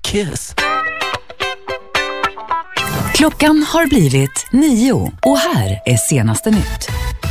Kiss. Klockan har blivit 9 och här är senaste nytt.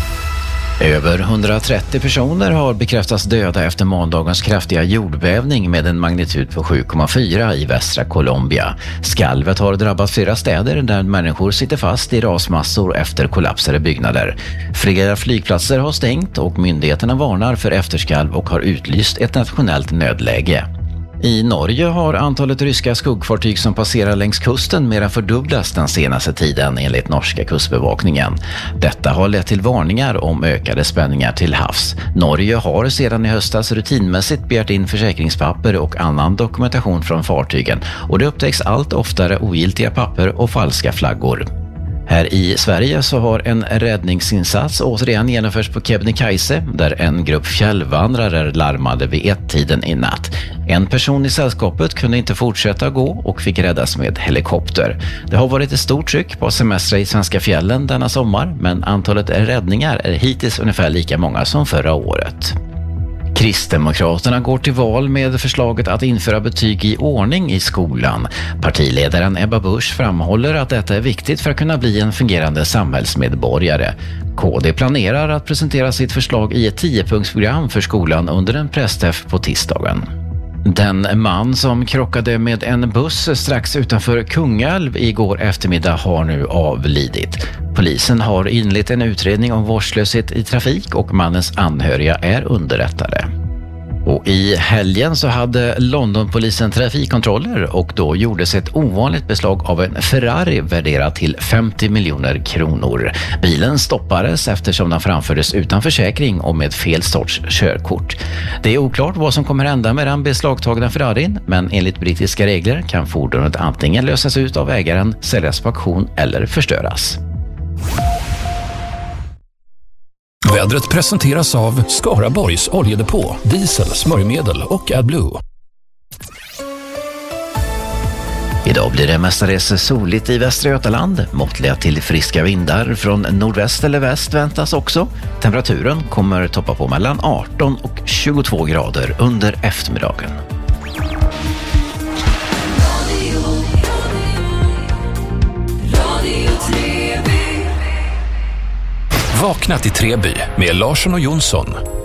Över 130 personer har bekräftats döda efter måndagens kraftiga jordbävning med en magnitud på 7,4 i västra Colombia. Skalvet har drabbat flera städer där människor sitter fast i rasmassor efter kollapsade byggnader. Flera flygplatser har stängt och myndigheterna varnar för efterskalv och har utlyst ett nationellt nödläge. I Norge har antalet ryska skuggfartyg som passerar längs kusten mer än fördubblats den senaste tiden enligt norska kustbevakningen. Detta har lett till varningar om ökade spänningar till havs. Norge har sedan i höstas rutinmässigt begärt in försäkringspapper och annan dokumentation från fartygen och det upptäcks allt oftare ogiltiga papper och falska flaggor. Här i Sverige så har en räddningsinsats återigen genomförts på Kebnekaise där en grupp fjällvandrare larmade vid 1-tiden i natt. En person i sällskapet kunde inte fortsätta gå och fick räddas med helikopter. Det har varit ett stort tryck på semester i svenska fjällen denna sommar men antalet räddningar är hittills ungefär lika många som förra året. Kristdemokraterna går till val med förslaget att införa betyg i ordning i skolan. Partiledaren Ebba Busch framhåller att detta är viktigt för att kunna bli en fungerande samhällsmedborgare. KD planerar att presentera sitt förslag i ett 10-punktsprogram för skolan under en pressträff på tisdagen. Den man som krockade med en buss strax utanför Kungälv igår eftermiddag har nu avlidit. Polisen har inlett en utredning om vårdslöshet i trafik och mannens anhöriga är underrättade. Och i helgen så hade Londonpolisen trafikkontroller och då gjordes ett ovanligt beslag av en Ferrari värderad till 50 miljoner kronor. Bilen stoppades eftersom den framfördes utan försäkring och med fel sorts körkort. Det är oklart vad som kommer hända med den beslagtagna Ferrarin, men enligt brittiska regler kan fordonet antingen lösas ut av ägaren, säljas på auktion eller förstöras. Vädret presenteras av Skaraborgs oljedepå, diesel, smörjmedel och AdBlue. Idag blir det mestadels soligt i Västra Götaland. Måttliga till friska vindar från nordväst eller väst väntas också. Temperaturen kommer toppa på mellan 18 och 22 grader under eftermiddagen. Vakna till Treby med Larsson och Jonsson.